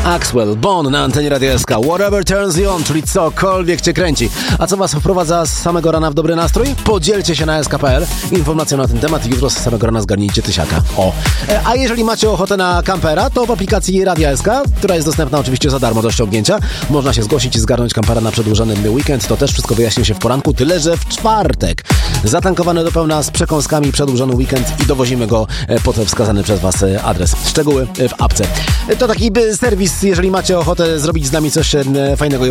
Axwell, Bon na antenie Radia SK. Whatever turns you on, czyli cokolwiek cię kręci. A co was wprowadza z samego rana w dobry nastrój? Podzielcie się na sk.pl. Informacje na ten temat i jutro z samego rana zgarnijcie tysiaka. A jeżeli macie ochotę na kampera, to w aplikacji Radia SK, która jest dostępna oczywiście za darmo do ściągnięcia, można się zgłosić i zgarnąć kampera na przedłużony weekend. To też wszystko wyjaśni się w poranku, tyle że w czwartek. Zatankowany do pełna z przekąskami, przedłużony weekend i dowozimy go pod wskazany przez was adres. Szczegóły w apce. To taki serwis, jeżeli macie ochotę zrobić z nami coś fajnego